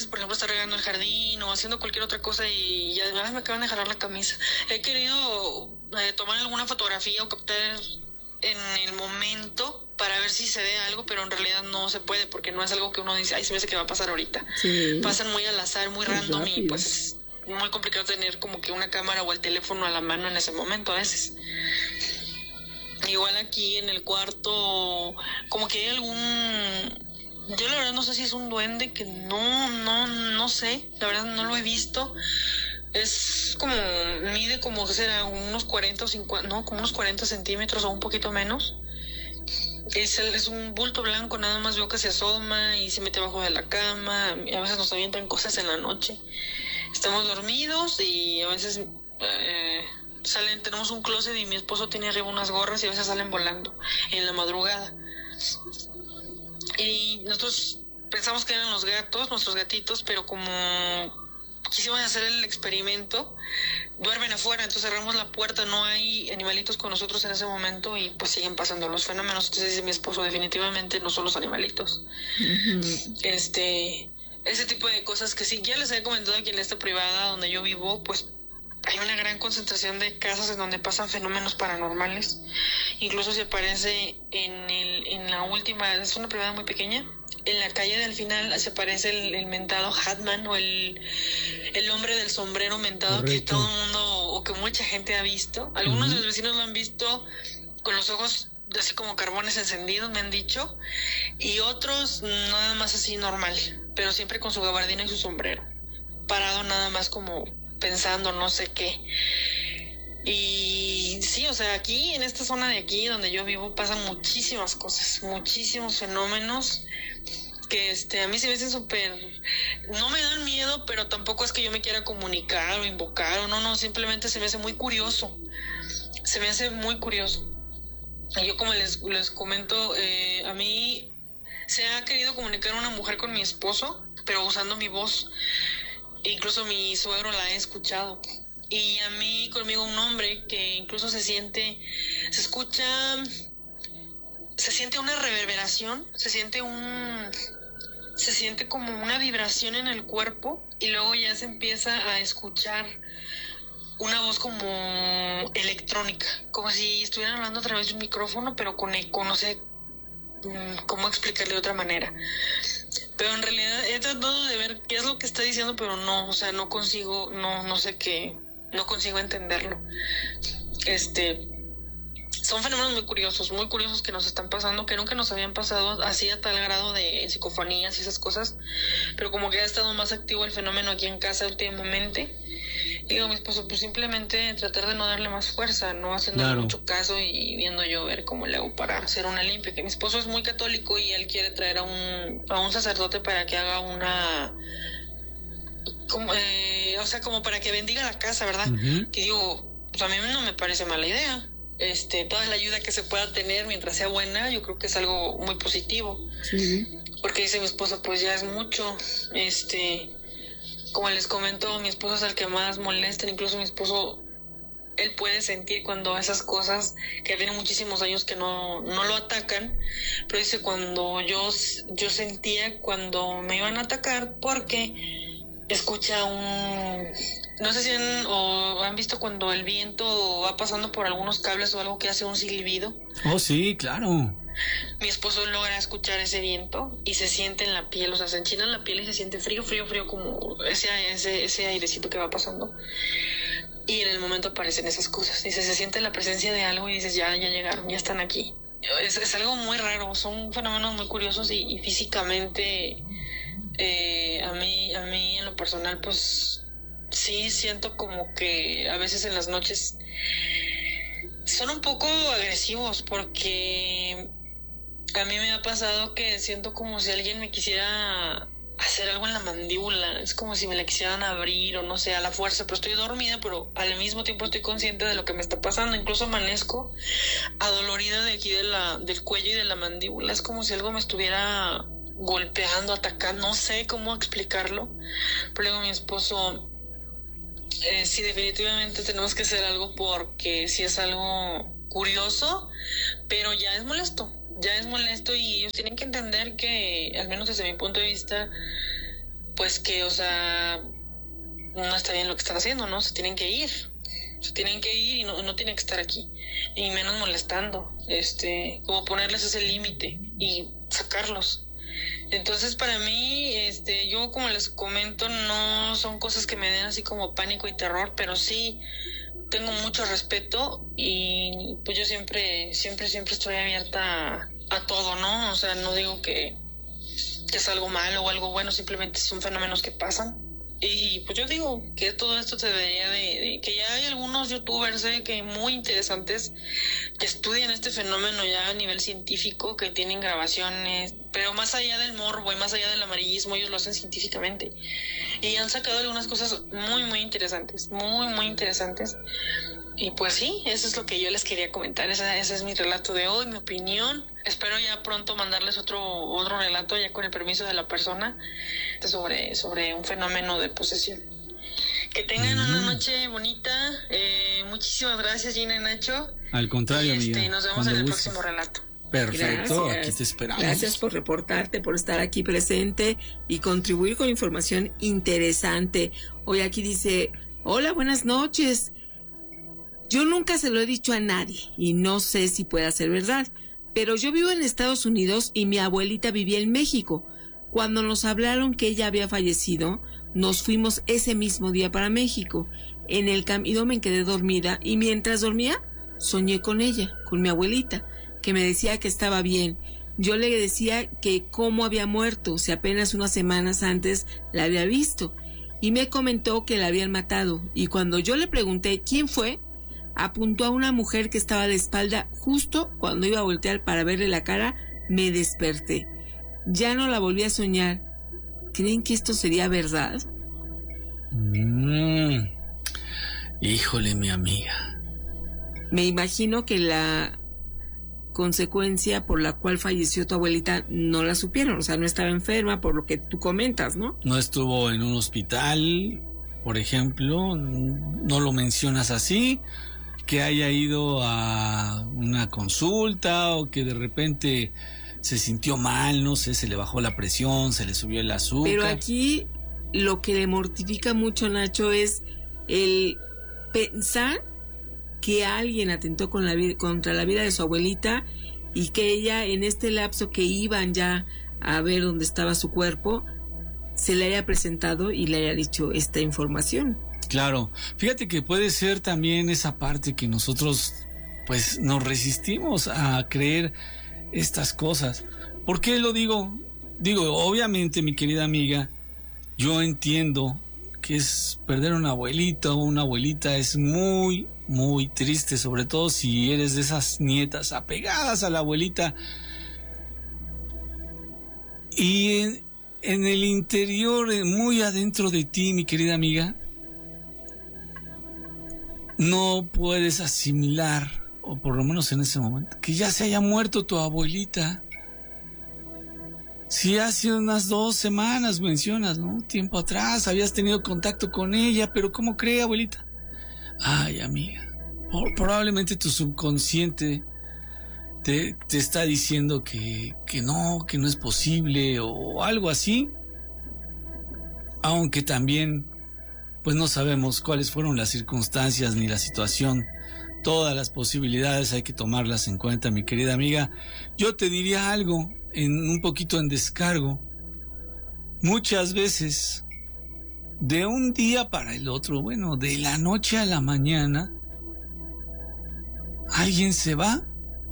veces, por ejemplo, estar regando el jardín o haciendo cualquier otra cosa y ya me acaban de jalar la camisa. He querido tomar alguna fotografía o captar en el momento para ver si se ve algo, pero en realidad no se puede porque no es algo que uno dice, ay, se me hace que va a pasar ahorita. Sí. Pasan muy al azar, muy random rápido. y pues es muy complicado tener como que una cámara o el teléfono a la mano en ese momento a veces. Igual aquí en el cuarto, como que hay yo la verdad no sé si es un duende, que no sé, la verdad no lo he visto. Es como, mide como que será unos 40 o 50, no, como unos 40 centímetros o un poquito menos. Es un bulto blanco, nada más veo que se asoma y se mete abajo de la cama. A veces nos avientan cosas en la noche. Estamos dormidos y a veces tenemos un closet y mi esposo tiene arriba unas gorras y a veces salen volando en la madrugada. Y nosotros pensamos que eran los gatos, nuestros gatitos, pero como quisimos hacer el experimento, duermen afuera, entonces cerramos la puerta, no hay animalitos con nosotros en ese momento y pues siguen pasando los fenómenos. Entonces dice mi esposo, definitivamente no son los animalitos. Uh-huh. Ese tipo de cosas que sí, ya les he comentado aquí en esta privada donde yo vivo, pues hay una gran concentración de casas en donde pasan fenómenos paranormales. Incluso se aparece en la última, es una privada muy pequeña, en la calle del final se aparece el mentado Hatman o el hombre del sombrero mentado. Correcto. Que todo el mundo o que mucha gente ha visto. Algunos de los vecinos lo han visto con los ojos así como carbones encendidos, me han dicho, y otros nada más así normal, pero siempre con su gabardina y su sombrero, parado nada más como pensando no sé qué. Y sí, o sea, aquí en esta zona de aquí donde yo vivo pasan muchísimas cosas, muchísimos fenómenos que a mí se me hacen súper, no me dan miedo, pero tampoco es que yo me quiera comunicar o invocar o no, simplemente se me hace muy curioso, y yo como les comento, a mí se ha querido comunicar una mujer con mi esposo, pero usando mi voz. Incluso mi suegro la ha escuchado. Y a mí conmigo un hombre que incluso se siente una reverberación, se siente como una vibración en el cuerpo y luego ya se empieza a escuchar una voz como electrónica, como si estuvieran hablando a través de un micrófono, pero con eco, no sé cómo explicarle de otra manera. Pero en realidad he tratado de ver qué es lo que está diciendo, pero no, o sea, no consigo, no sé qué, no consigo entenderlo. Son fenómenos muy curiosos que nos están pasando, que nunca nos habían pasado así a tal grado de psicofonías y esas cosas, pero como que ha estado más activo el fenómeno aquí en casa últimamente. Digo a mi esposo, pues simplemente tratar de no darle más fuerza, no haciéndole mucho caso y viendo yo ver cómo le hago para hacer una limpia. Que mi esposo es muy católico y él quiere traer a un sacerdote para que haga una, como para que bendiga la casa, ¿verdad? Uh-huh. Que digo, pues a mí no me parece mala idea. Toda la ayuda que se pueda tener mientras sea buena, yo creo que es algo muy positivo. Sí. Porque dice mi esposo, pues ya es mucho, como les comento, mi esposo es el que más molesta. Incluso mi esposo, él puede sentir cuando esas cosas que tienen muchísimos años que no lo atacan, pero dice cuando yo sentía cuando me iban a atacar, porque escucha no sé si han visto cuando el viento va pasando por algunos cables o algo que hace un silbido. Oh, sí, claro. Mi esposo logra escuchar ese viento y se siente en la piel, o sea, se enchina la piel y se siente frío, como ese airecito que va pasando. Y en el momento aparecen esas cosas. Dice, se siente la presencia de algo y dices, ya llegaron, ya están aquí. Es algo muy raro, son fenómenos muy curiosos y físicamente, a mí en lo personal, pues sí siento como que a veces en las noches son un poco agresivos, porque a mí me ha pasado que siento como si alguien me quisiera hacer algo en la mandíbula. Es como si me la quisieran abrir o no sé, a la fuerza, pero estoy dormida, pero al mismo tiempo estoy consciente de lo que me está pasando. Incluso amanezco adolorida de aquí del cuello y de la mandíbula. Es como si algo me estuviera golpeando, atacando, no sé cómo explicarlo. Pero digo a mi esposo, sí, definitivamente tenemos que hacer algo, porque sí es algo curioso, pero ya es molesto y ellos tienen que entender que, al menos desde mi punto de vista, pues que, o sea, no está bien lo que están haciendo, ¿no? Se tienen que ir y no tienen que estar aquí, y menos molestando, como ponerles ese límite y sacarlos. Entonces, para mí, yo como les comento, no son cosas que me den así como pánico y terror, pero sí tengo mucho respeto, y pues yo siempre estoy abierta a todo, ¿no? O sea, no digo que es algo malo o algo bueno, simplemente son fenómenos que pasan. Y pues yo digo que todo esto se debería de que ya hay algunos youtubers que muy interesantes que estudian este fenómeno ya a nivel científico, que tienen grabaciones, pero más allá del morbo y más allá del amarillismo, ellos lo hacen científicamente y han sacado algunas cosas muy interesantes, muy interesantes. Y pues sí, eso es lo que yo les quería comentar. Ese es mi relato de hoy, mi opinión. Espero ya pronto mandarles otro relato, ya con el permiso de la persona, sobre un fenómeno de posesión. Que tengan una noche bonita. Muchísimas gracias, Gina y Nacho. Al contrario, y amiga. Nos vemos en el próximo relato. Perfecto, Gracias. aquí te esperamos. Gracias por reportarte, por estar aquí presente y contribuir con información interesante. Hoy aquí dice: hola, buenas noches. Yo nunca se lo he dicho a nadie y no sé si pueda ser verdad, pero yo vivo en Estados Unidos y mi abuelita vivía en México. Cuando nos hablaron que ella había fallecido, nos fuimos ese mismo día para México. En el camino me quedé dormida y mientras dormía soñé con ella, con mi abuelita, que me decía que estaba bien. Yo le decía que cómo había muerto, si apenas unas semanas antes la había visto, y me comentó que la habían matado, y cuando yo le pregunté quién fue, apuntó a una mujer que estaba de espalda. Justo cuando iba a voltear para verle la cara, me desperté. Ya no la volví a soñar. ¿Creen que esto sería verdad? Híjole, mi amiga. Me imagino que la consecuencia por la cual falleció tu abuelita no la supieron, o sea, no estaba enferma, por lo que tú comentas, ¿no? No estuvo en un hospital, por ejemplo, no lo mencionas así, que haya ido a una consulta o que de repente se sintió mal, no sé, se le bajó la presión, se le subió el azúcar. Pero aquí lo que le mortifica mucho, Nacho, es el pensar que alguien atentó contra la vida de su abuelita y que ella, en este lapso que iban ya a ver dónde estaba su cuerpo, se le haya presentado y le haya dicho esta información. Claro, fíjate que puede ser también esa parte que nosotros pues nos resistimos a creer estas cosas. ¿Por qué lo digo? Digo, obviamente, mi querida amiga, yo entiendo que es perder una abuelita o una abuelita es muy triste, sobre todo si eres de esas nietas apegadas a la abuelita. Y en el interior, muy adentro de ti, mi querida amiga, no puedes asimilar, o por lo menos en ese momento, que ya se haya muerto tu abuelita. Si hace unas 2 semanas mencionas, ¿no? Tiempo atrás habías tenido contacto con ella, pero ¿cómo cree, abuelita? Ay, amiga, probablemente tu subconsciente te está diciendo que no es posible o algo así, aunque también pues no sabemos cuáles fueron las circunstancias ni la situación. Todas las posibilidades hay que tomarlas en cuenta, mi querida amiga. Yo te diría algo, un poquito en descargo. Muchas veces, de un día para el otro, bueno, de la noche a la mañana, alguien se va.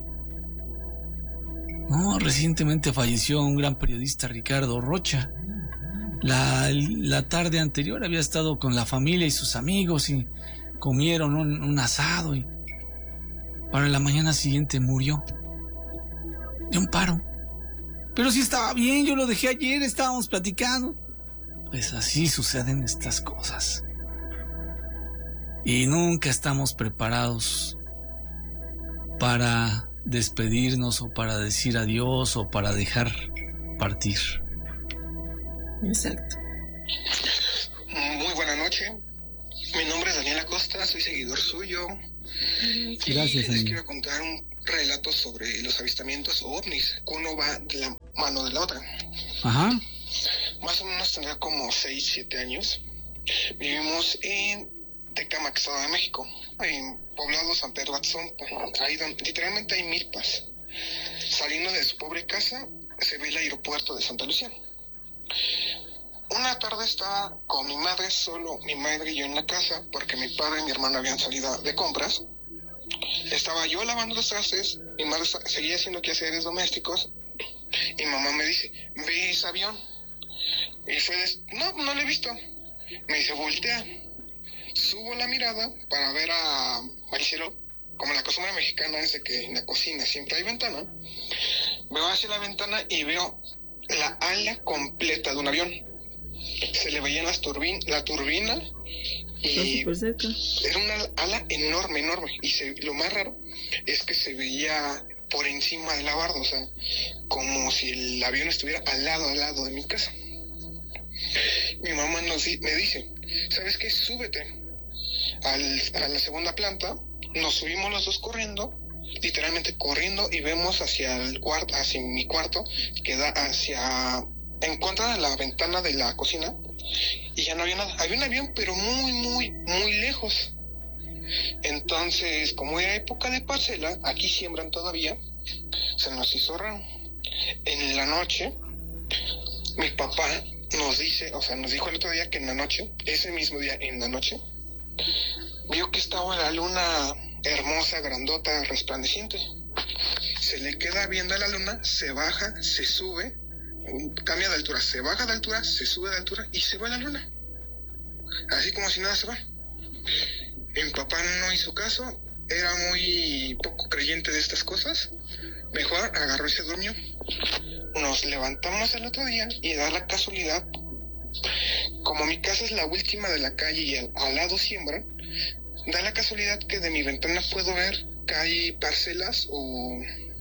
No, recientemente falleció un gran periodista, Ricardo Rocha. La tarde anterior había estado con la familia y sus amigos y comieron un asado y para la mañana siguiente murió de un paro. Pero sí estaba bien, yo lo dejé ayer, estábamos platicando. Pues así suceden estas cosas. Y nunca estamos preparados para despedirnos o para decir adiós o para dejar partir. Exacto. Muy buena noche. Mi nombre es Daniel Acosta, soy seguidor suyo. Gracias, y les quiero contar un relato sobre los avistamientos o ovnis. Uno va de la mano de la otra. Ajá. más o menos tendría como 6, 7 años. Vivimos en Tecámac, Estado de México, en poblado San Pedro Atzompa, ahí donde literalmente hay milpas. Saliendo de su pobre casa, se ve el aeropuerto de Santa Lucía. Una tarde estaba con mi madre, solo mi madre y yo en la casa, porque mi padre y mi hermano habían salido de compras. Estaba yo lavando los trastes, mi madre seguía haciendo quehaceres domésticos, y mamá me dice, ¿ve ese avión? Y fue no lo he visto. Me dice, voltea. Subo la mirada para ver al cielo, como la costumbre mexicana es de que en la cocina siempre hay ventana. Veo hacia la ventana y veo la ala completa de un avión. Se le veían la turbina y era una ala enorme. Y lo más raro es que se veía por encima del barda, o sea, como si el avión estuviera al lado de mi casa. Mi mamá me dice, ¿sabes qué? Súbete a la segunda planta. Nos subimos los dos corriendo, literalmente corriendo, y vemos hacia mi cuarto, que da en contra de la ventana de la cocina, y ya no había nada. Había un avión, pero muy, muy, muy lejos. Entonces, como era época de parcela, aquí siembran todavía, se nos hizo raro. En la noche, mi papá nos dijo el otro día que en la noche, ese mismo día en la noche, vio que estaba la luna hermosa, grandota, resplandeciente. Se le queda viendo a la luna, se baja, se sube, cambia de altura, se baja de altura, se sube de altura y se va la luna. Así como si nada se va. Mi papá no hizo caso, era muy poco creyente de estas cosas. Mejor agarró y se durmió. Nos levantamos el otro día y da la casualidad, como mi casa es la última de la calle y al lado siembran, da la casualidad que de mi ventana puedo ver que hay parcelas o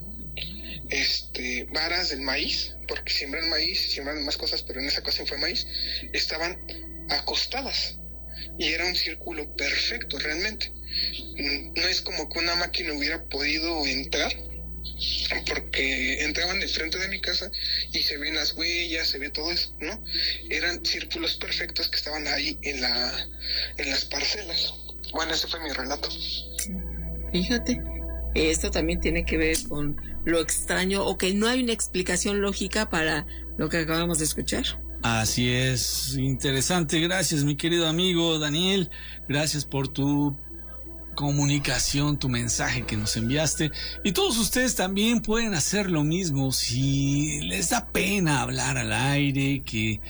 varas del maíz, porque siembran maíz, siembran más cosas, pero en esa ocasión fue maíz, estaban acostadas y era un círculo perfecto realmente. No es como que una máquina hubiera podido entrar, porque entraban de frente de mi casa y se ven las huellas, se ve todo eso, ¿no? Eran círculos perfectos que estaban ahí en las parcelas. Bueno, ese fue mi relato. Fíjate, esto también tiene que ver con lo extraño, o que no hay una explicación lógica para lo que acabamos de escuchar. Así es, interesante. Gracias, mi querido amigo Daniel. Gracias por tu comunicación, tu mensaje que nos enviaste. Y todos ustedes también pueden hacer lo mismo si les da pena hablar al aire, que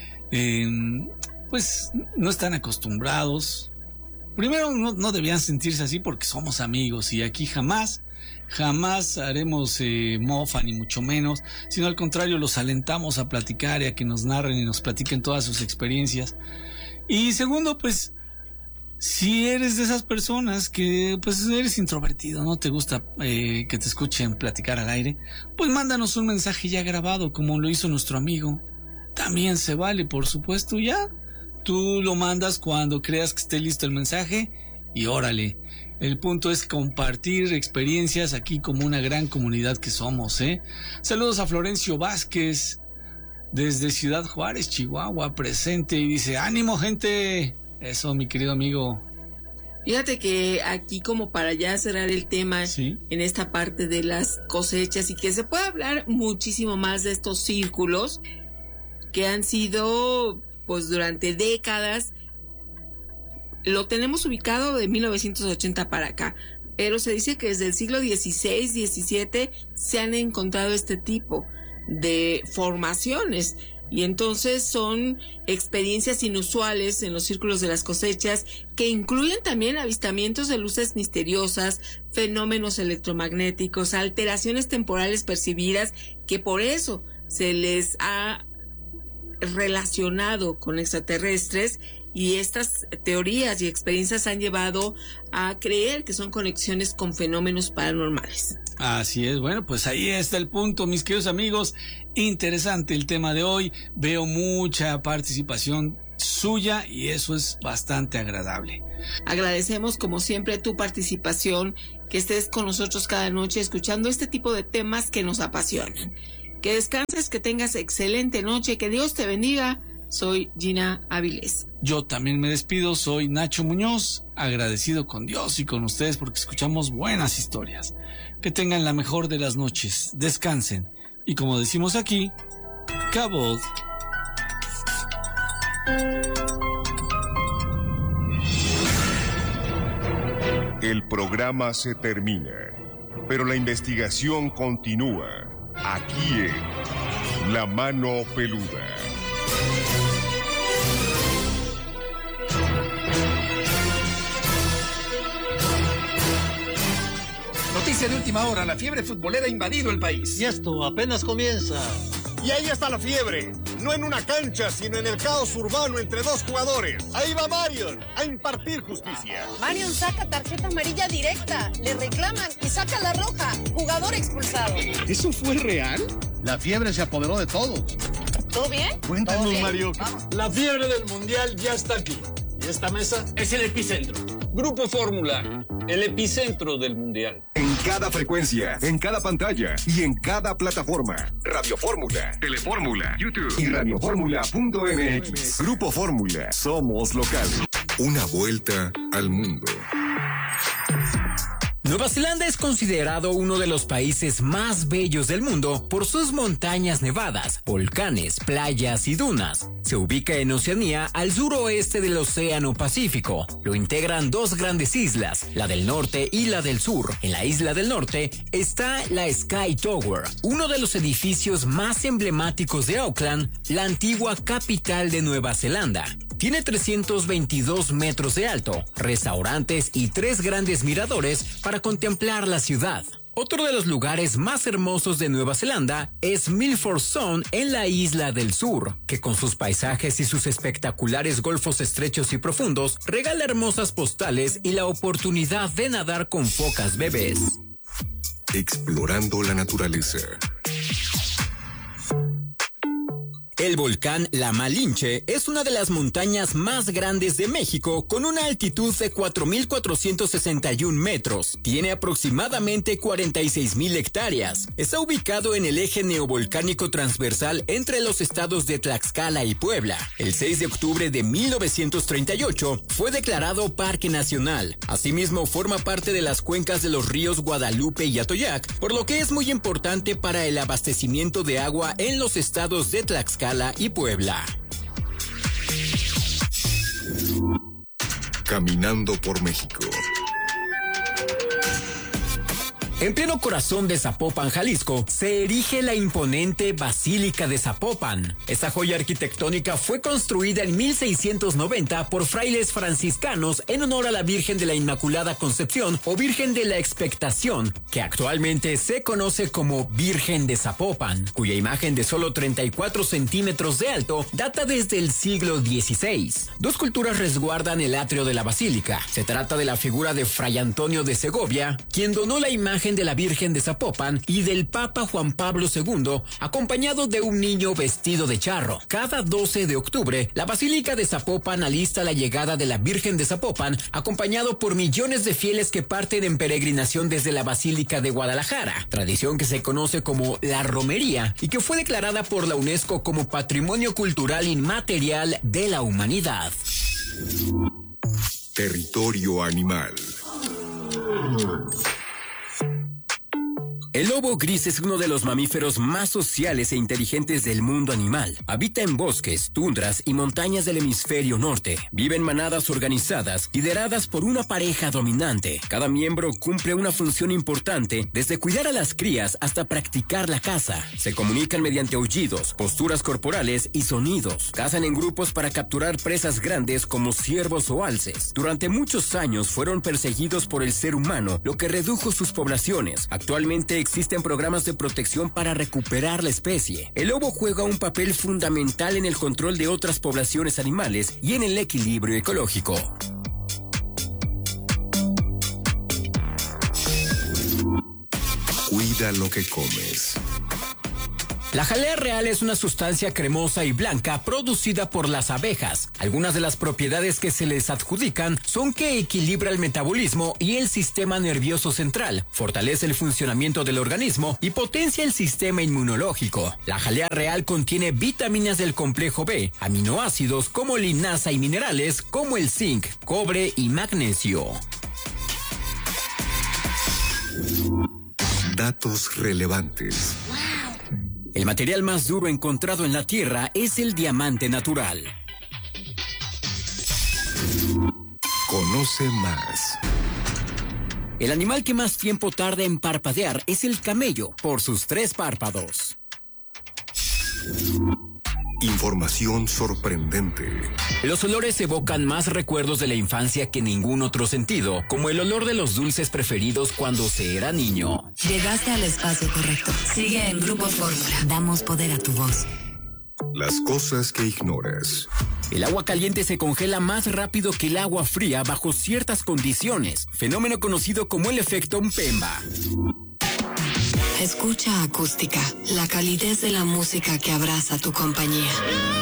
pues no están acostumbrados. Primero, no debían sentirse así porque somos amigos y aquí jamás haremos mofa, ni mucho menos, sino al contrario, los alentamos a platicar y a que nos narren y nos platiquen todas sus experiencias. Y segundo, pues, si eres de esas personas que pues eres introvertido, no te gusta que te escuchen platicar al aire, pues mándanos un mensaje ya grabado como lo hizo nuestro amigo. También se vale, por supuesto, ya. Tú lo mandas cuando creas que esté listo el mensaje y órale. El punto es compartir experiencias aquí como una gran comunidad que somos, ¿eh? Saludos a Florencio Vázquez desde Ciudad Juárez, Chihuahua, presente, y dice, ánimo gente. Eso, mi querido amigo. Fíjate que aquí, como para ya cerrar el tema, ¿sí?, en esta parte de las cosechas, y que se puede hablar muchísimo más de estos círculos que han sido, pues, durante décadas. Lo tenemos ubicado de 1980 para acá, pero se dice que desde el siglo XVI, XVII se han encontrado este tipo de formaciones, y entonces son experiencias inusuales en los círculos de las cosechas que incluyen también avistamientos de luces misteriosas, fenómenos electromagnéticos, alteraciones temporales percibidas, que por eso se les ha relacionado con extraterrestres. Y estas teorías y experiencias han llevado a creer que son conexiones con fenómenos paranormales. Así es, bueno, pues ahí está el punto, mis queridos amigos. Interesante el tema de hoy. Veo mucha participación suya y eso es bastante agradable. Agradecemos como siempre tu participación, que estés con nosotros cada noche escuchando este tipo de temas que nos apasionan. Que descanses, que tengas excelente noche, que Dios te bendiga. Soy Gina Avilés. Yo también me despido, soy Nacho Muñoz, agradecido con Dios y con ustedes porque escuchamos buenas historias. Que tengan la mejor de las noches, descansen y como decimos aquí, Cabot. El programa se termina, pero la investigación continúa aquí en La Mano Peluda. Noticia de última hora, la fiebre futbolera ha invadido el país. Y esto apenas comienza. Y ahí está la fiebre, no en una cancha, sino en el caos urbano entre dos jugadores. Ahí va Marion a impartir justicia. Marion saca tarjeta amarilla directa, le reclaman y saca la roja. Jugador expulsado. ¿Eso fue real? La fiebre se apoderó de todo. ¿Todo bien? Cuéntanos, ¿Todo bien? Mario. Vamos. La fiebre del mundial ya está aquí. Y esta mesa es el epicentro. Grupo Fórmula, el epicentro del mundial. En cada frecuencia, en cada pantalla y en cada plataforma. Radio Fórmula, Telefórmula, YouTube y radioformula.mx. Grupo Fórmula, somos local. Una vuelta al mundo. Nueva Zelanda es considerado uno de los países más bellos del mundo por sus montañas nevadas, volcanes, playas y dunas. Se ubica en Oceanía, al suroeste del Océano Pacífico. Lo integran dos grandes islas, la del norte y la del sur. En la isla del norte está la Sky Tower, uno de los edificios más emblemáticos de Auckland, la antigua capital de Nueva Zelanda. Tiene 322 metros de alto, restaurantes y 3 grandes miradores para contemplar la ciudad. Otro de los lugares más hermosos de Nueva Zelanda es Milford Sound en la isla del sur, que con sus paisajes y sus espectaculares golfos estrechos y profundos regala hermosas postales y la oportunidad de nadar con focas bebés. Explorando la naturaleza. El volcán La Malinche es una de las montañas más grandes de México con una altitud de 4.461 metros. Tiene aproximadamente 46.000 hectáreas. Está ubicado en el eje neovolcánico transversal entre los estados de Tlaxcala y Puebla. El 6 de octubre de 1938 fue declarado Parque Nacional. Asimismo, forma parte de las cuencas de los ríos Guadalupe y Atoyac, por lo que es muy importante para el abastecimiento de agua en los estados de Tlaxcala y Puebla. Caminando por México. En pleno corazón de Zapopan, Jalisco, se erige la imponente Basílica de Zapopan. Esta joya arquitectónica fue construida en 1690 por frailes franciscanos en honor a la Virgen de la Inmaculada Concepción o Virgen de la Expectación, que actualmente se conoce como Virgen de Zapopan, cuya imagen de solo 34 centímetros de alto data desde el siglo XVI. Dos culturas resguardan el atrio de la basílica. Se trata de la figura de Fray Antonio de Segovia, quien donó la imagen de la Virgen de Zapopan, y del Papa Juan Pablo II, acompañado de un niño vestido de charro. Cada 12 de octubre, la Basílica de Zapopan alista la llegada de la Virgen de Zapopan, acompañado por millones de fieles que parten en peregrinación desde la Basílica de Guadalajara, tradición que se conoce como la romería y que fue declarada por la UNESCO como Patrimonio Cultural Inmaterial de la Humanidad. Territorio animal. El lobo gris es uno de los mamíferos más sociales e inteligentes del mundo animal. Habita en bosques, tundras y montañas del hemisferio norte. Vive en manadas organizadas, lideradas por una pareja dominante. Cada miembro cumple una función importante, desde cuidar a las crías hasta practicar la caza. Se comunican mediante aullidos, posturas corporales y sonidos. Cazan en grupos para capturar presas grandes como ciervos o alces. Durante muchos años fueron perseguidos por el ser humano, lo que redujo sus poblaciones. Actualmente existen programas de protección para recuperar la especie. El lobo juega un papel fundamental en el control de otras poblaciones animales y en el equilibrio ecológico. Cuida lo que comes. La jalea real es una sustancia cremosa y blanca producida por las abejas. Algunas de las propiedades que se les adjudican son que equilibra el metabolismo y el sistema nervioso central, fortalece el funcionamiento del organismo y potencia el sistema inmunológico. La jalea real contiene vitaminas del complejo B, aminoácidos como linasa y minerales como el zinc, cobre y magnesio. Datos relevantes. El material más duro encontrado en la Tierra es el diamante natural. Conoce más. El animal que más tiempo tarda en parpadear es el camello, por sus 3 párpados. Información sorprendente. Los olores evocan más recuerdos de la infancia que ningún otro sentido, como el olor de los dulces preferidos cuando se era niño. Llegaste al espacio correcto. Sigue en Grupo Fórmula. Damos poder a tu voz. Las cosas que ignoras. El agua caliente se congela más rápido que el agua fría bajo ciertas condiciones, fenómeno conocido como el efecto Mpemba. Escucha Acústica, la calidez de la música que abraza tu compañía.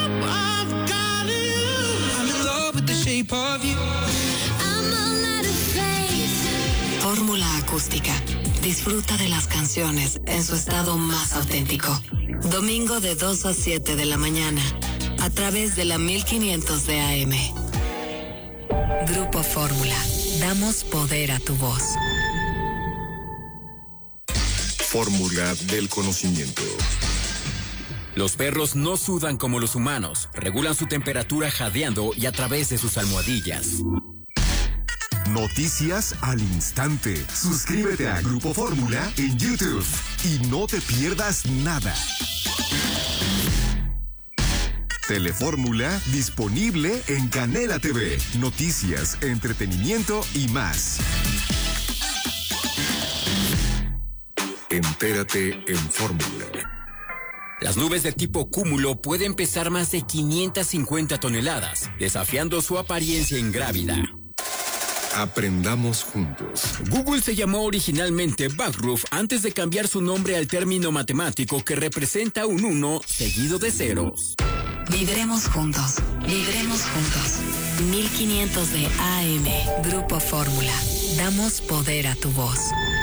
Fórmula Acústica. Disfruta de las canciones en su estado más auténtico. Domingo de 2 a 7 de la mañana, a través de la 1500 de AM. Grupo Fórmula. Damos poder a tu voz. Fórmula del conocimiento. Los perros no sudan como los humanos, regulan su temperatura jadeando y a través de sus almohadillas. Noticias al instante. Suscríbete a Grupo Fórmula en YouTube y no te pierdas nada. Telefórmula disponible en Canela TV. Noticias, entretenimiento y más. Entérate en Fórmula. Las nubes de tipo cúmulo pueden pesar más de 550 toneladas, desafiando su apariencia ingrávida. Aprendamos juntos. Google se llamó originalmente Backroof antes de cambiar su nombre al término matemático que representa un 1 seguido de ceros. Vibremos juntos, vibremos juntos. 1500 de AM, Grupo Fórmula. Damos poder a tu voz.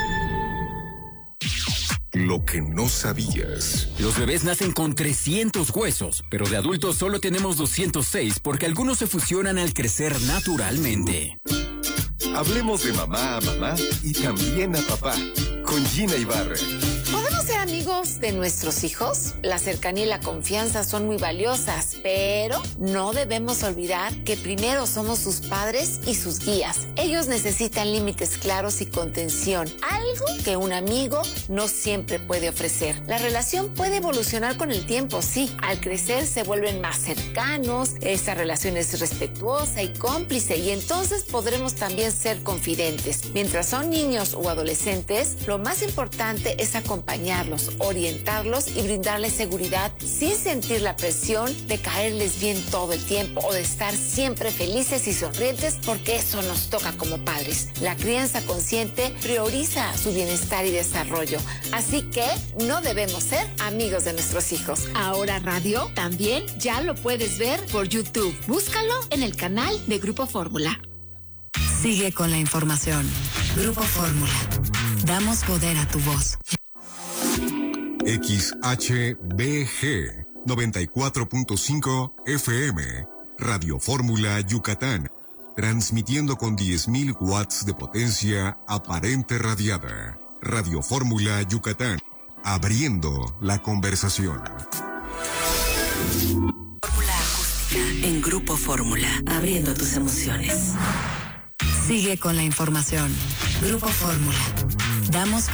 Lo que no sabías. Los bebés nacen con 300 huesos, pero de adultos solo tenemos 206 porque algunos se fusionan al crecer naturalmente. Hablemos de mamá a mamá y también a papá, con Gina Ibarra. ¿Podemos ser amigos de nuestros hijos? La cercanía y la confianza son muy valiosas, pero no debemos olvidar que primero somos sus padres y sus guías. Ellos necesitan límites claros y contención, algo que un amigo no siempre puede ofrecer. La relación puede evolucionar con el tiempo, sí. Al crecer se vuelven más cercanos, esa relación es respetuosa y cómplice, y entonces podremos también ser confidentes. Mientras son niños o adolescentes, lo más importante es acompañarlos, orientarlos y brindarles seguridad sin sentir la presión de caerles bien todo el tiempo o de estar siempre felices y sonrientes, porque eso nos toca como padres. La crianza consciente prioriza su bienestar y desarrollo, así que no debemos ser amigos de nuestros hijos. Ahora Radio también ya lo puedes ver por YouTube. Búscalo en el canal de Grupo Fórmula. Sigue con la información. Grupo Fórmula. Damos poder a tu voz. XHBG 94.5 FM. Radio Fórmula Yucatán. Transmitiendo con 10.000 watts de potencia aparente radiada. Radio Fórmula Yucatán. Abriendo la conversación. Fórmula Acústica en Grupo Fórmula. Abriendo tus emociones. Sigue con la información. Grupo Fórmula. Damos